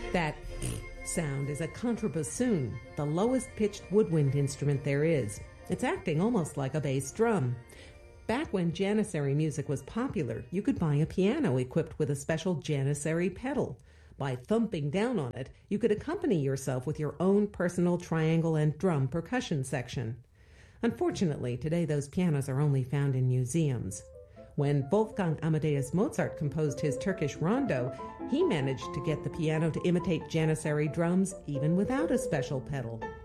That sound is a contrabassoon, the lowest pitched woodwind instrument there is. It's acting almost like a bass drum. Back when Janissary music was popular, you could buy a piano equipped with a special Janissary pedal. By thumping down on it, you could accompany yourself with your own personal triangle and drum percussion section. Unfortunately, today those pianos are only found in museums. When Wolfgang Amadeus Mozart composed his Turkish rondo, he managed to get the piano to imitate Janissary drums even without a special pedal.